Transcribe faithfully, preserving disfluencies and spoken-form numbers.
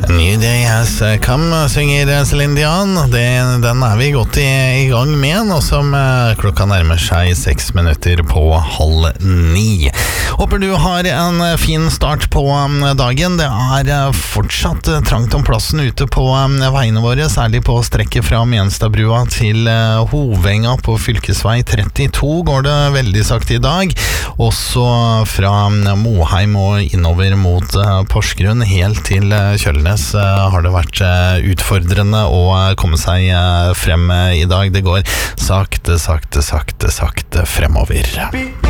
New Day Has Come, synger Celine Dion. Det, den er vi godt i, i gang med nå som klokka nærmer seg seks minutter på halv ni. Håper du har en fin start på dagen. Det er fortsatt trangt om plassen ute på veiene våre, særlig på strekket fra Menstadbrua til Hovenga på fylkesvei trettito går det veldig sakte i dag. Også fra Moheim og innover mot Porsgrunn helt til Kjølnes har det vært utfordrende å komme seg frem i dag. Det går sakte, sakte, sakte, sakte fremover.